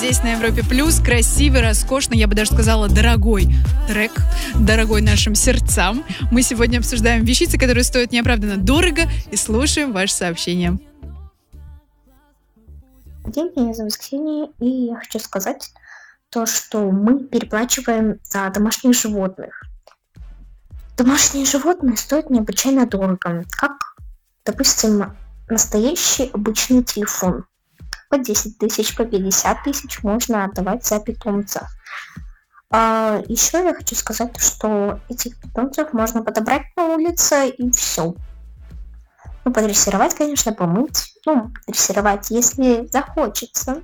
Здесь на Европе Плюс красивый, роскошный, я бы даже сказала, дорогой трек, дорогой нашим сердцам. Мы сегодня обсуждаем вещицы, которые стоят неоправданно дорого, и слушаем ваши сообщения. Меня зовут Ксения, и я хочу сказать то, что мы переплачиваем за домашних животных. Домашние животные стоят необычайно дорого, как, допустим, настоящий обычный телефон. По 10 тысяч, по 50 тысяч можно отдавать за питомца. Еще я хочу сказать, что этих питомцев можно подобрать на улице и все. Ну, подрессировать, конечно, помыть. Ну, дрессировать, если захочется.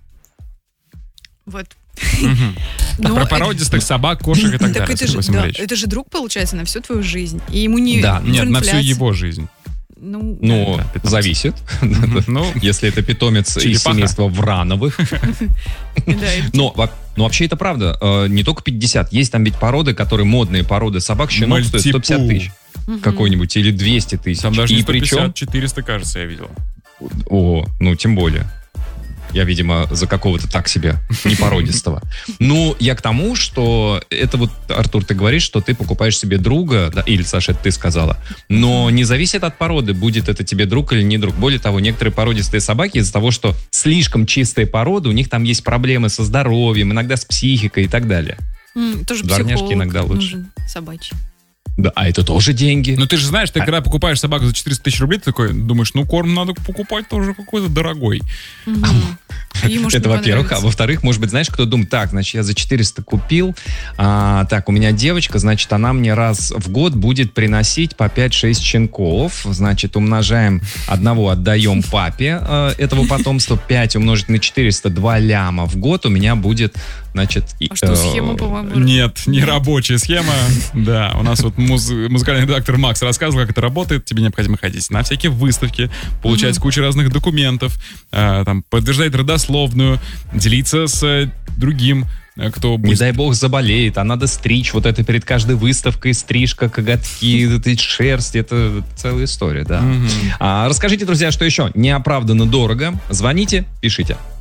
Вот. Про породистых собак, кошек и так далее. Это же друг, получается, на всю твою жизнь. И ему не... Да, нет, на всю его жизнь. Ну, зависит. Если это питомец из семейства Врановых. Но вообще это правда. Не только 50. Есть там ведь породы, которые модные породы собак. Щенок стоит 150 тысяч какой-нибудь или 200 тысяч. Там даже не 150, 400, кажется, я видел. О, ну тем более. Я, видимо, за какого-то так себе непородистого. Ну, я к тому, что это вот, Артур, ты говоришь, что ты покупаешь себе друга, да, или, Саша, это ты сказала, но не зависит от породы, будет это тебе друг или не друг. Более того, некоторые породистые собаки из-за того, что слишком чистые породы, у них там есть проблемы со здоровьем, иногда с психикой и так далее. Тоже дворняжки иногда лучше. Нужен, собачий. Да, а это тоже деньги. Ну, ты же знаешь, ты когда покупаешь собаку за 400 тысяч рублей, ты такой думаешь, ну, корм надо покупать тоже какой-то дорогой. Это, во-первых. А во-вторых, может быть, знаешь, кто думает, так, значит, я за 400 купил, так, у меня девочка, значит, она мне раз в год будет приносить по 5-6 щенков, значит, умножаем, одного отдаем папе этого потомства, 5 умножить на 400, 2 ляма в год у меня будет, значит... А что, схема, по-моему? Нет, не рабочая схема. Да, у нас вот музыкальный редактор Макс рассказывал, как это работает. Тебе необходимо ходить на всякие выставки, получать кучу разных документов, там, подтверждать родословную, делиться с другим, кто будет... Не дай бог заболеет, а надо стричь вот это перед каждой выставкой, стрижка, коготки, шерсть, это целая история, да. Расскажите, друзья, что еще неоправданно дорого. Звоните, пишите.